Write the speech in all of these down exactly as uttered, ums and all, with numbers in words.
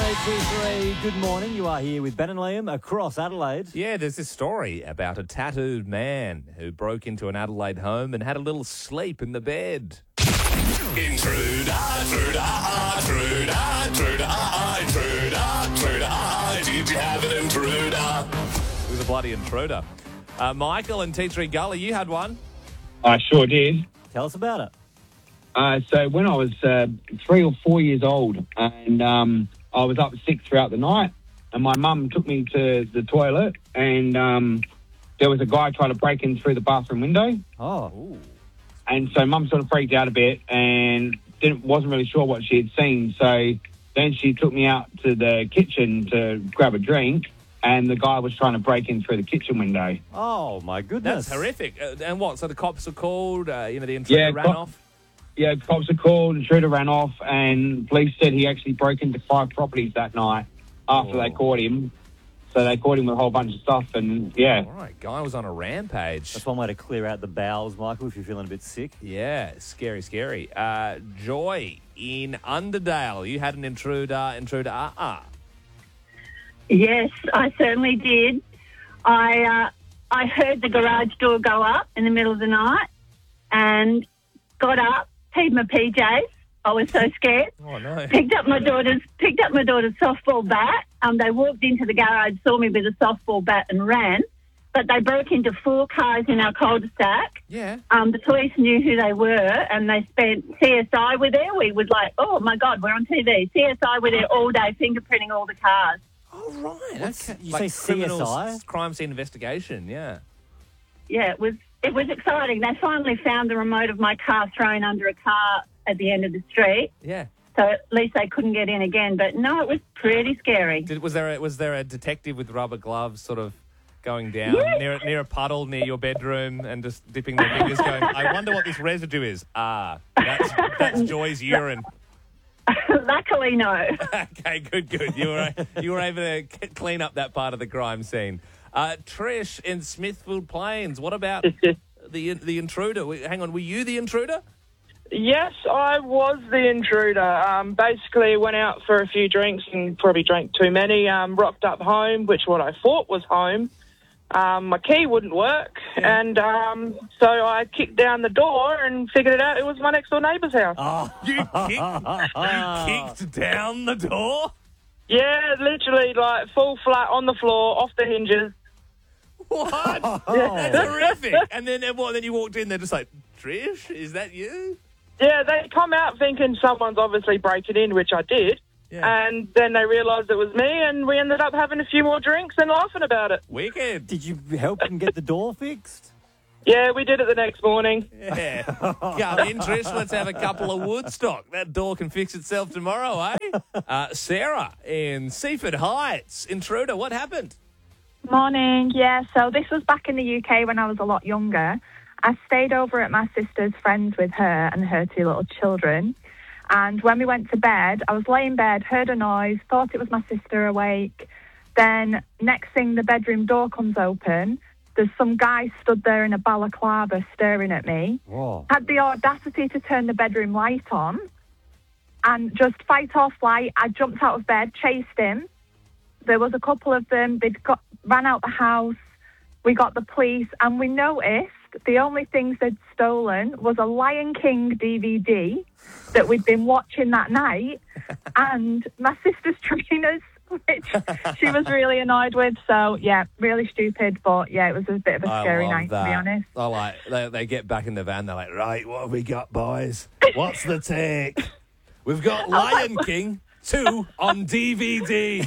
eight two three, good morning. You are here with Ben and Liam across Adelaide. Yeah, there's this story about a tattooed man who broke into an Adelaide home and had a little sleep in the bed. Intruder, intruder, intruder, intruder, intruder, intruder. Did you have an intruder? It was a bloody intruder. Uh, Michael and Tea Tree Gully, you had one. I sure did. Tell us about it. Uh, so when I was uh, three or four years old, and um, I was up sick throughout the night, and my mum took me to the toilet, and um, there was a guy trying to break in through the bathroom window. Oh. Ooh. And so mum sort of freaked out a bit and didn't wasn't really sure what she had seen. So then she took me out to the kitchen to grab a drink, and the guy was trying to break in through the kitchen window. Oh, my goodness. That's horrific. Uh, and what? So the cops are called, uh, you know, the intruder Yeah, ran cop- off? Yeah, cops were called, intruder ran off, and police said he actually broke into five properties that night after Oh. they caught him. So they caught him with a whole bunch of stuff, and yeah. All right, guy was on a rampage. That's one way to clear out the bowels, Michael, if you're feeling a bit sick. Yeah, scary, scary. Uh, Joy in Underdale, you had an intruder, intruder, uh-uh. Yes, I certainly did. I uh, I heard the garage door go up in the middle of the night and got up, peed my P Js. I was so scared. Oh, no. Picked up my daughter's picked up my daughter's softball bat. Um, they walked into the garage, saw me with a softball bat and ran. But they broke into four cars in our cul-de-sac. Yeah. Um, the police knew who they were, and they spent C S I were there. We was like, oh my God, we're on T V. C S I were there all day, fingerprinting all the cars. Oh, right. What's- Okay. you Like say C S I? criminals, crime scene investigation, yeah. Yeah, it was it was exciting. They finally found the remote of my car thrown under a car at the end of the street, Yeah. so at least they couldn't get in again. But no, it was pretty scary. Did, was there a, was there a detective with rubber gloves sort of going down Yes. near near a puddle near your bedroom and just dipping their fingers going, I wonder what this residue is. Ah, that's, that's Joy's urine. Luckily, no. Okay, good, good. You were you were able to c- clean up that part of the crime scene. Uh, Trish in Smithfield Plains, what about the the intruder? We- Hang on, were you the intruder? Yes, I was the intruder. Um, basically, went out for a few drinks and probably drank too many. Um, rocked up home, which what I thought was home. Um, my key wouldn't work, and um, so I kicked down the door and figured it out. It was my next door neighbour's house. Oh. You kicked, you kicked down the door? Yeah, literally, like full flat on the floor, off the hinges. What? That's horrific. And then uh, what? Then you walked in there just like, Trish, is that you? Yeah, they come out thinking someone's obviously breaking in, which I did. Yeah. And then they realised it was me, and we ended up having a few more drinks and laughing about it. Wicked. Did you help them get the door fixed? Yeah, we did it the next morning. Yeah. Come in, Trish. Let's have a couple of Woodstock. That door can fix itself tomorrow, eh? Uh, Sarah in Seaford Heights. Intruder, what happened? Morning. Yeah, so this was back in the U K when I was a lot younger. I stayed over at my sister's friends with her and her two little children. And when we went to bed, I was laying in bed, heard a noise, thought it was my sister awake. Then next thing, the bedroom door comes open. There's some guy stood there in a balaclava staring at me. Whoa. Had the audacity to turn the bedroom light on and just fight or flight. I jumped out of bed, chased him. There was a couple of them. They'd got, ran out the house. We got the police, and we noticed the only things they'd stolen was a Lion King D V D that we'd been watching that night and my sister's trainers, which she was really annoyed with. So, yeah, really stupid. But, yeah, it was a bit of a I scary love night, that. to be honest. I like, they, they get back in the van. They're like, right, what have we got, boys? What's the take? We've got Lion King two on D V D.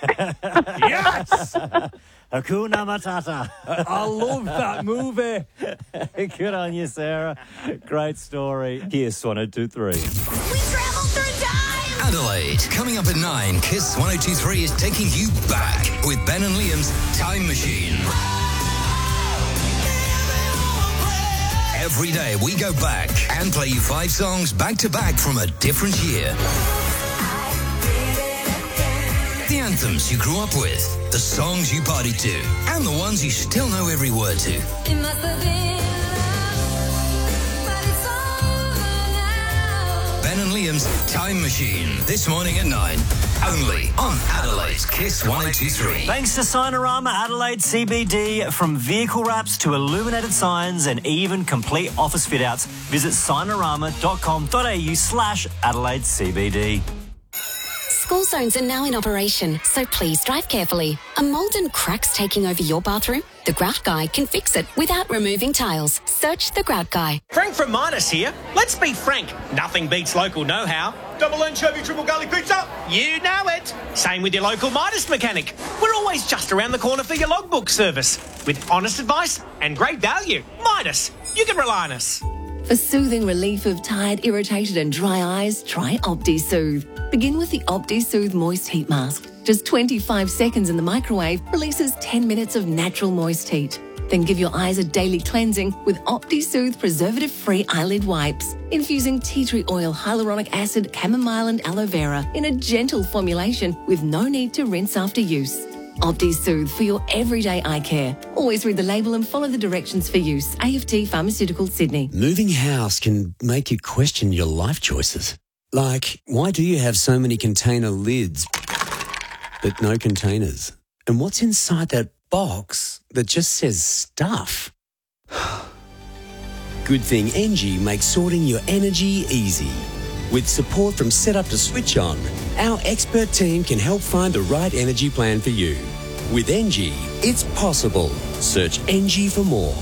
Yes! Hakuna Matata. I love that movie. Good on you, Sarah. Great story. Kiss one oh two three. We travel through time. Adelaide, coming up at nine, Kiss one oh two three is taking you back with Ben and Liam's Time Machine. Every day we go back and play you five songs back to back from a different year. The anthems you grew up with, the songs you partied to, and the ones you still know every word to. It must have been love, but it's over now. Ben and Liam's Time Machine, this morning at nine. Only on Adelaide's Kiss one oh two three. Thanks to Signarama Adelaide C B D. From vehicle wraps to illuminated signs and even complete office fit-outs, visit signarama.com.au slash Adelaide C B D. School zones are now in operation, so please drive carefully. Are mould and cracks taking over your bathroom? The Grout Guy can fix it without removing tiles. Search The Grout Guy. Frank from Midas here. Let's be frank, nothing beats local know-how. Double anchovy, triple garlic pizza. You know it. Same with your local Midas mechanic. We're always just around the corner for your logbook service. With honest advice and great value. Midas, you can rely on us. For soothing relief of tired, irritated and dry eyes, try OptiSoothe. Begin with the OptiSoothe Moist Heat Mask. Just twenty-five seconds in the microwave releases ten minutes of natural moist heat. Then give your eyes a daily cleansing with OptiSoothe preservative-free eyelid wipes, infusing tea tree oil, hyaluronic acid, chamomile and aloe vera in a gentle formulation with no need to rinse after use. OptiSoothe for your everyday eye care. Always read the label and follow the directions for use. A F T Pharmaceutical Sydney. Moving house can make you question your life choices. Like, why do you have so many container lids but no containers? And what's inside that box that just says stuff? Good thing Engie makes sorting your energy easy. With support from setup to switch on, our expert team can help find the right energy plan for you. With Engie, it's possible. Search Engie for more.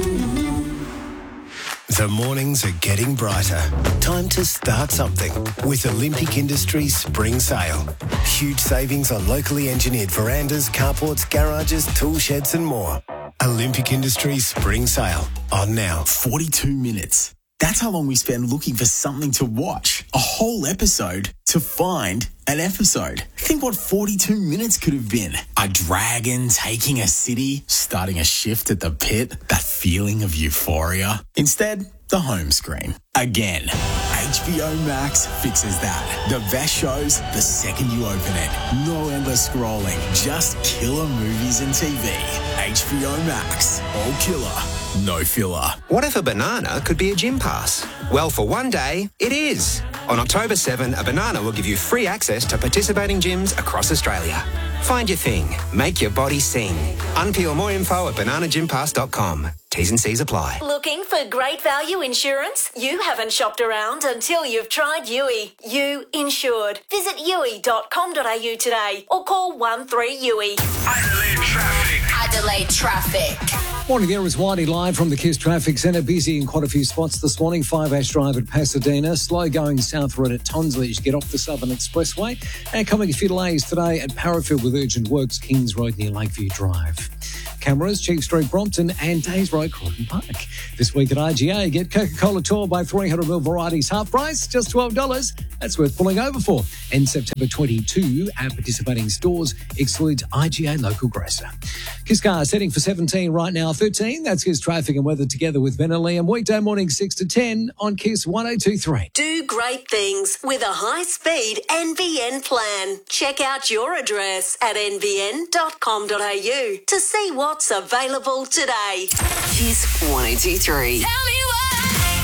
The mornings are getting brighter. Time to start something with Olympic Industries Spring Sale. Huge savings on locally engineered verandas, carports, garages, tool sheds and more. Olympic Industries Spring Sale. On now. forty-two minutes. That's how long we spend looking for something to watch. A whole episode to find an episode. Think what forty-two minutes could have been. A dragon taking a city, starting a shift at the pit, that feeling of euphoria. Instead, the home screen. Again. H B O Max fixes that. The best shows the second you open it. No endless scrolling, just killer movies and T V. H B O Max. All killer, no filler. What if a banana could be a gym pass? Well, for one day, it is. On October seventh, a banana will give you free access to participating gyms across Australia. Find your thing. Make your body sing. Unpeel more info at banana gym pass dot com. T's and C's apply. Looking for great value insurance? You haven't shopped around until you've tried U I. You insured. Visit U I dot com dot a u today or call one three U I. Adelaide traffic. Adelaide traffic. Morning, there is Whitey live from the Kiss Traffic Centre. Busy in quite a few spots this morning. Five Ash Drive at Pasadena. Slow going southward at Tonsley as you get off the Southern Expressway. And coming a few delays today at Parafield with urgent works, Kings Road near Lakeview Drive. Cameras, Chief Street, Brompton and Days Road, Croydon Park. This week at I G A, get Coca-Cola Tour by three hundred milliliter varieties half price, just twelve dollars. That's worth pulling over for. And September twenty-second at participating stores, excludes I G A local grocer. Kiss Car setting for seventeen right now, thirteen. That's Kiss Traffic and Weather together with Ben and Liam. Weekday morning six to ten on Kiss one oh two three. Do great things with a high-speed N V N plan. Check out your address at n v n dot com dot a u to see what's available today. Kiss one oh two three. Tell me why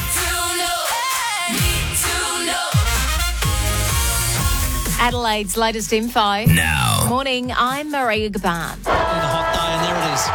to know, need to know. Adelaide's latest info. Now. Morning, I'm Maria Gaban. And a hot day, and there it is.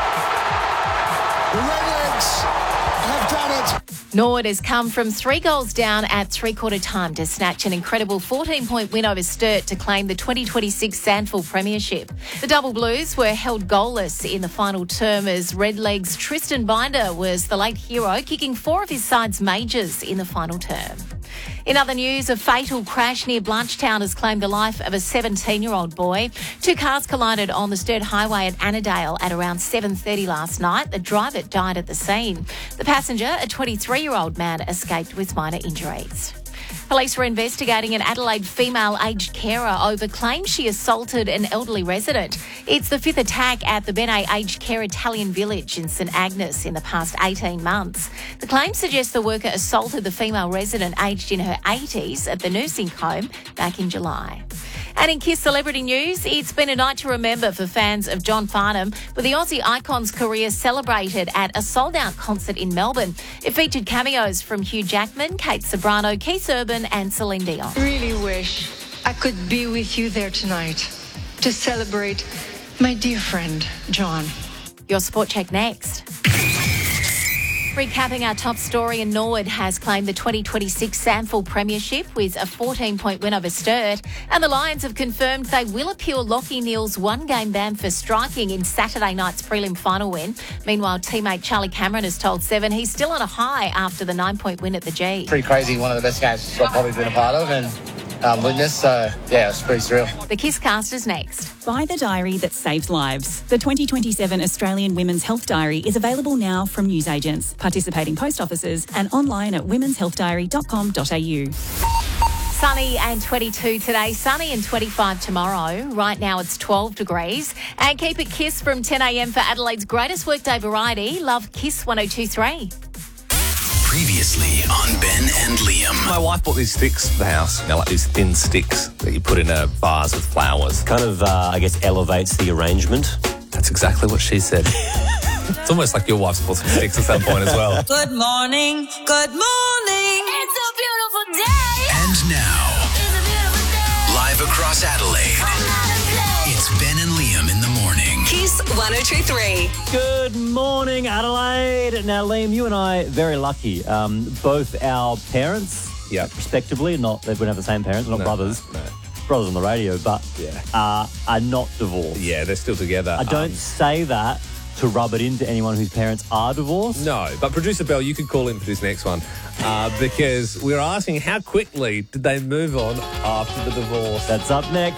The Redlegs have done it. Nord has come from three goals down at three-quarter time to snatch an incredible fourteen-point win over Sturt to claim the twenty twenty-six Sandford Premiership. The Double Blues were held goalless in the final term as Redlegs' Tristan Binder was the late hero, kicking four of his side's majors in the final term. In other news, a fatal crash near Blanchetown has claimed the life of a seventeen-year-old boy. Two cars collided on the Sturt Highway at Annandale at around seven thirty last night. The driver died at the scene. The passenger, a twenty-three-year-old man, escaped with minor injuries. Police were investigating an Adelaide female aged carer over claims she assaulted an elderly resident. It's the fifth attack at the Benet Aged Care Italian Village in St Agnes in the past eighteen months. The claim suggests the worker assaulted the female resident aged in her eighties at the nursing home back in July. And in Kiss Celebrity News, it's been a night to remember for fans of John Farnham, with the Aussie icon's career celebrated at a sold-out concert in Melbourne. It featured cameos from Hugh Jackman, Kate Sobrano, Keith Urban and Celine Dion. Really wish I could be with you there tonight to celebrate my dear friend, John. Your Sport Check next. Recapping our top story, and Norwood has claimed the twenty twenty-six Sandford Premiership with a fourteen-point win over Sturt. And the Lions have confirmed they will appeal Lachie Neale's one-game ban for striking in Saturday night's prelim final win. Meanwhile, teammate Charlie Cameron has told Seven he's still on a high after the nine-point win at the G. Pretty crazy, one of the best games I've probably been a part of and um, witnessed, so yeah, it's pretty surreal. The Kiss Cast is next. Buy the diary that saves lives. The twenty twenty-seven Australian Women's Health Diary is available now from newsagents, participating post offices and online at womens health diary dot com dot a u. Sunny and twenty-two today, sunny and twenty-five tomorrow. Right now it's twelve degrees. And keep it Kiss from ten a m for Adelaide's greatest workday variety. Love Kiss one oh two three. Previously on Ben and Liam. My wife bought these sticks for the house, you know, like these thin sticks that you put in a vase with flowers. Kind of, uh, I guess, elevates the arrangement. That's exactly what she said. It's almost like your wife's bought some sticks at some point as well. Good morning, good morning. It's a beautiful day. And now, live across Adelaide, it's Ben and Liam in the morning. Kiss one oh two three. Good morning, Adelaide. Now, Liam, you and I very lucky. Um, both our parents, yep. respectively, not they wouldn't have the same parents, not No, brothers. no. Brothers on the radio, but Yeah. uh, are not divorced. Yeah, they're still together. I don't Um, say that to rub it into anyone whose parents are divorced. No, but producer Bell, you could call in for this next one uh, because we're asking how quickly did they move on after the divorce. That's up next.